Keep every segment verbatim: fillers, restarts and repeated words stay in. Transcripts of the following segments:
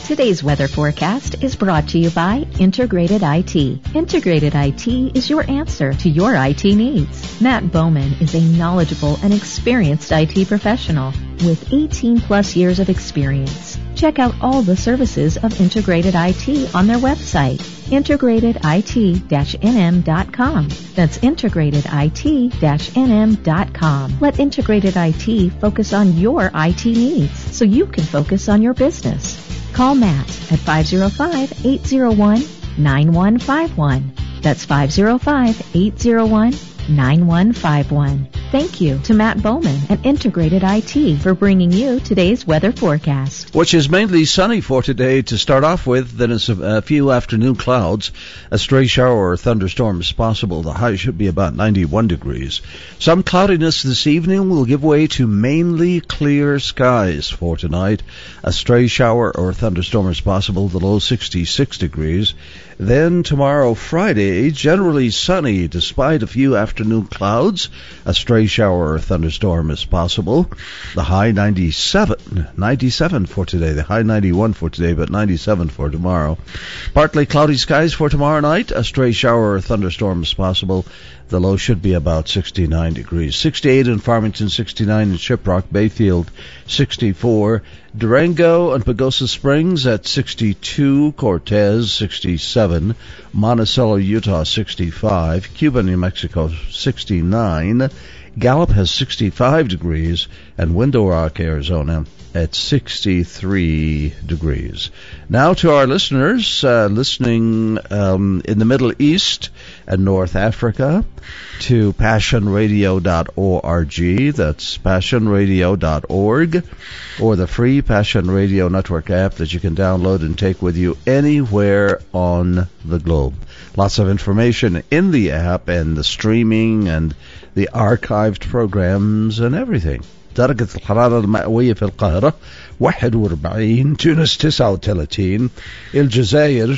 Today's weather forecast is brought to you by Integrated I T. Integrated I T is your answer to your I T needs. Matt Bowman is a knowledgeable and experienced I T professional with eighteen plus years of experience. Check out all the services of Integrated I T on their website, integrated I T dash N M dot com. That's integrated I T dash N M dot com. Let Integrated I T focus on your I T needs so you can focus on your business. Call Matt at five oh five, eight oh one, nine one five one. That's five oh five, eight oh one, nine one five one. Thank you to Matt Bowman and Integrated I T for bringing you today's weather forecast. Which is mainly sunny for today to start off with, then it's a few afternoon clouds. A stray shower or thunderstorm is possible. The high should be about ninety-one degrees. Some cloudiness this evening will give way to mainly clear skies for tonight. A stray shower or thunderstorm is possible. The low sixty-six degrees. Then tomorrow, Friday, generally sunny despite a few afternoon clouds. A stray shower or thunderstorm is possible. The high ninety-seven, ninety-seven for today. The high ninety-one for today, but ninety-seven for tomorrow. Partly cloudy skies for tomorrow night. A stray shower or thunderstorm is possible. The low should be about sixty-nine degrees. sixty-eight in Farmington, sixty-nine in Shiprock, Bayfield, sixty-four. Durango and Pagosa Springs at sixty-two. Cortez, sixty-seven. Monticello, Utah, sixty-five. Cuba, New Mexico, sixty-nine. Gallup has sixty-five degrees. And Window Rock, Arizona, at sixty-three degrees. Now to our listeners uh, listening um, in the Middle East and North Africa, to passion radio dot org. That's passion radio dot org, or the free Passion Radio Network app that you can download and take with you anywhere on the globe. Lots of information in the app and the streaming and the archived programs and everything. درجة الحرارة المئوية في القاهرة واحد وأربعين، تونس تسعة وثلاثين، الجزائر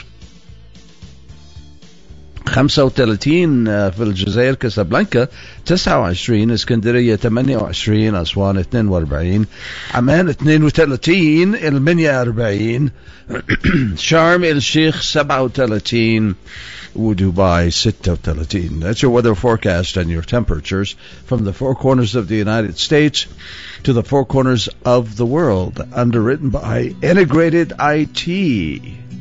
خمسة وثلاثين، في الجزائر كاسابلانكا تسعة وعشرين، اسكندرية ثمانية وعشرين، أسوان اثنين وأربعين، عمان اثنين وثلاثين، المنيا أربعين، شرم الشيخ سبعة وثلاثين، Dubai ستة وثلاثين. That's your weather forecast and your temperatures from the four corners of the United States to the four corners of the world. Underwritten by Integrated I T.